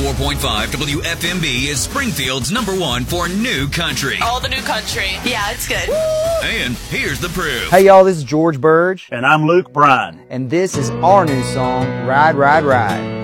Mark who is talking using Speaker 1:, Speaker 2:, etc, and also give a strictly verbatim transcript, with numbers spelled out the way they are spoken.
Speaker 1: ninety-four point five W F M B is Springfield's number one for new country.
Speaker 2: All the new country. Yeah, it's good.
Speaker 1: And here's the proof.
Speaker 3: Hey, y'all, this is George Burge.
Speaker 4: And I'm Luke Bryan.
Speaker 3: And this is our new song, Ride, Ride, Ride.